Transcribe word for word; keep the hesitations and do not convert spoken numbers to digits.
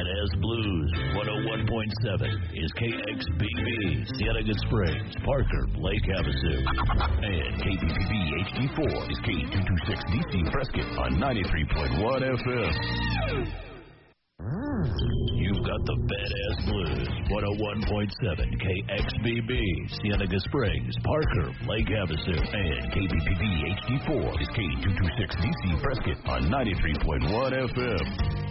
Badass Blues. one oh one point seven is K X B B, Cienega Springs, Parker, Lake Havasu. And K B P B H D four is K two twenty-six D C Prescott on ninety-three point one F M. You've got the Badass Blues. one oh one point seven K X B B, Cienega Springs, Parker, Lake Havasu. And K B P B H D four is K two twenty-six D C Prescott on ninety-three point one F M.